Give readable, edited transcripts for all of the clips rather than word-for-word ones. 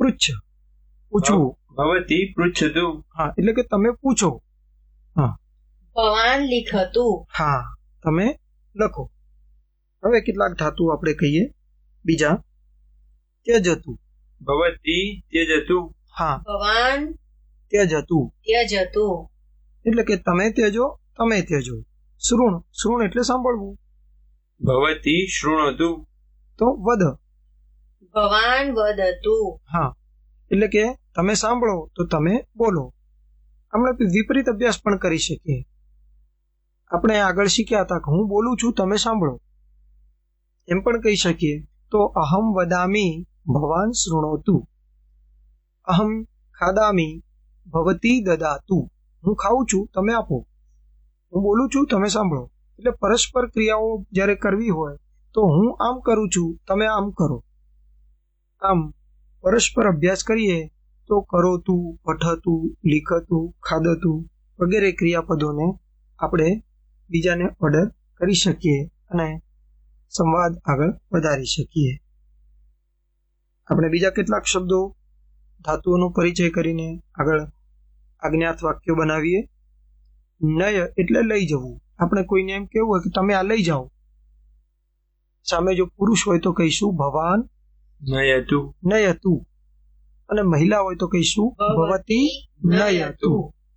પૃચ્છ, પૂછવું. ભવતી પૃચ્છતુ. હા, એટલે કે તમે પૂછો. હા, ભવાન લિખતુ. હા, તમે લખો. હવે કેટલાક ધાતુ આપણે કહીએ બીજા. ત્યજતુ. ભવતી ત્યજતુ. હા, ભવાન ત્યજતુ ત્યજતુ. એટલે કે તમે ત્યજો, તમે ત્યજો. શૃણ, શૃણ એટલે સાંભળવું. ભવતી શૃણોતુ. તો વદ. ભવાન વદતુ. હા, એટલે કે તમે સાંભળો તો તમે બોલો. આપણે વિપરીત અભ્યાસ પણ કરી શકીએ. આપણે આગળ શીખ્યા હતા કે હું બોલું છું, તમે સાંભળો, એમ પણ કહી શકીએ. તો અહમ વદામી ભવાન શૃણોતુ. અહમ ખાદામી ભવતી દદાતુ. હું ખાઉં છું, તમે આપો. હું બોલું છું, તમે સાંભળો. એટલે પરસ્પર ક્રિયાઓ જ્યારે કરવી હોય તો હું આમ કરું છું, તમે આમ કરો. આમ પરસ્પર અભ્યાસ કરીએ તો કરોતું, પઠતું, લીખતું, ખાદતું વગેરે ક્રિયાપદોને આપણે બીજાને ઓર્ડર કરી શકીએ અને સંવાદ આગળ વધારી શકીએ. આપણે બીજા કેટલાક શબ્દો ધાતુઓનો પરિચય કરીને આગળ આજ્ઞાત વાક્યો બનાવીએ. નય એટલે લઈ જવું. આપણે કોઈને એમ કેવું હોય કે તમે આ લઈ જાઓ. સામે જો પુરુષ હોય તો કહીશું ભવાન નયતુ. નયતુ, અને મહિલા હોય તો કહીશું ભવતી નયતુ.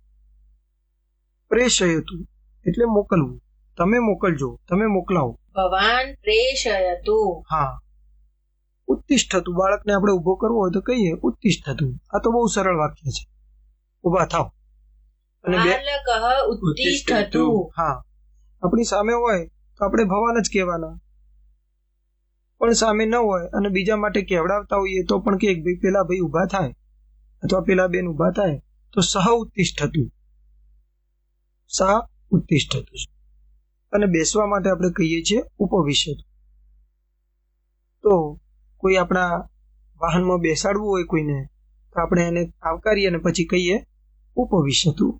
પ્રેષયતુ એટલે મોકલવું. તમે મોકલજો, તમે મોકલાવો. ભવાન પ્રેષયતુ. હા. ઉત્તિષ્ઠતું, બાળકને આપણે ઉભો કરવો હોય તો કહીએ ઉત્તિષ્ઠતું. આ તો બહુ સરળ વાક્ય છે. ઉભા થાવ. અને બાલકઃ ઉત્તિષ્ઠતુ. હા, આપણી સામે હોય તો આપણે ભવાન જ કહેવાના. પણ સામે ન હોય અને બીજા માટે કહેવડાવતા હોઈએ તો પણ કે ભાઈ પેલા ભાઈ ઉભા થાય અથવા પેલા બેન ઉભા થાય તો સહ ઉત્તિષ્ઠતું. સહ ઉત્તિષ્ઠતું. અને બેસવા માટે આપણે કહીએ છીએ ઉપવિશતું. તો કોઈ આપણા વાહનમાં બેસાડવું હોય કોઈને તો આપણે એને આવકારીએ અને પછી કહીએ ઉપવિશતું.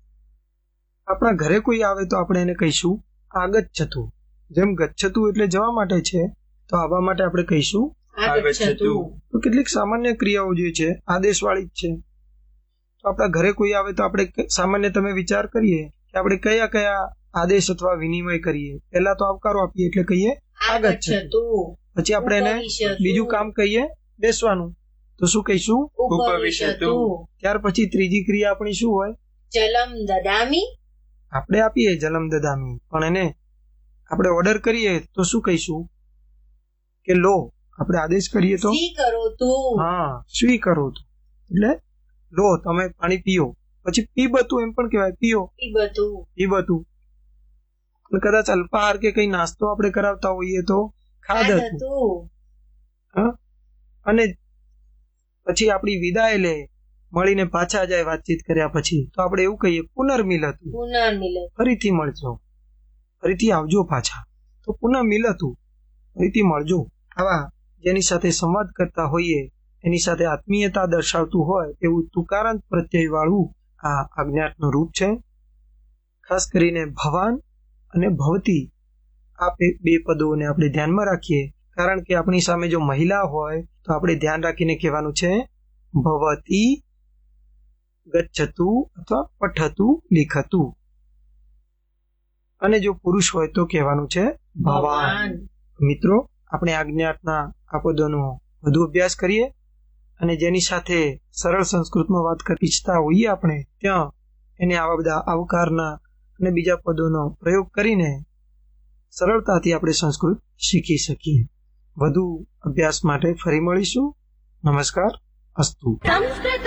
આપણા ઘરે કોઈ આવે તો આપણે એને કહીશું આગચ્છતુ. જેમ ગચ્છતુ એટલે જવા માટે છે તો આવવા માટે આપણે કહીશું આગચ્છતુ. તો કેટલીક સામાન્ય ક્રિયાઓ જે છે આદેશવાળી જ છે. તો આપણા ઘરે કોઈ આવે તો આપણે સામાન્ય તમે વિચાર કરીએ કે આપણે કયા કયા આદેશ અથવા વિનિમય કરીએ. પહેલા તો આવકારો આપીએ એટલે કહીએ આગચ્છતુ. પછી આપણે એને બીજું કામ કહીએ બેસવાનું તો શું કહીશું ઉપવિશતુ. ત્યાર પછી ત્રીજી ક્રિયા આપણી શું હોય? જલમ દદામી. આપણે આપીએ જલમ દદામી, પણ એને આપણે ઓર્ડર કરીએ તો શું કહીશું કે લો. આપણે આદેશ કરીએ તો સ્વીકરોતુ. હા, સ્વીકરોતુ એટલે લો, તમે પાણી પીઓ. પછી પીબતું એમ પણ કહેવાય, પીઓ, પીબતુ. પીબતું. કદાચ અલ્પાહાર કે કઈ નાસ્તો આપણે કરાવતા હોઈએ તો ખાધતું. હા, અને પછી આપણી વિદાય લે, મળીને પાછા જાય વાતચીત કર્યા પછી તો આપણે એવું કહીએ પુનર્મિલતું. પુનર્મિલતુ. ફરીથી મળજો, ફરીથી આવજો પાછા. તો પુનર્મિલતું, ફરીથી મળજો. આવા જેની સાથે સંવાદ કરતા હોઈએ એની સાથે આત્મીયતા દર્શાવતું હોય એવું તુકારાંત પ્રત્યય વાળું આ આજ્ઞાતનું રૂપ છે. ખાસ કરીને ભવાન અને ભવતી આ બે પદોને આપણે ધ્યાનમાં રાખીએ. કારણ કે આપણી સામે જો મહિલા હોય તો આપણે ધ્યાન રાખીને કહેવાનું છે ભવતી ગચ્છતુ અથવા પઠતું લીખતું. અને જો પુરુષ હોય તો કહેવાનું છે ભવાન. મિત્રો, આપણે આજ્ઞાતના આ પદોનો વધુ અભ્યાસ કરીએ અને જેની સાથે સરળ સંસ્કૃતમાં વાત કરી ઈચ્છતા હોઈએ આપણે ત્યાં એને આવા બધા આવકારના અને બીજા પદોનો પ્રયોગ કરીને સરળતાથી આપણે સંસ્કૃત શીખી શકીએ. વધુ અભ્યાસ માટે ફરી મળીશું. નમસ્કાર. અસ્તુ. સંસ્કૃત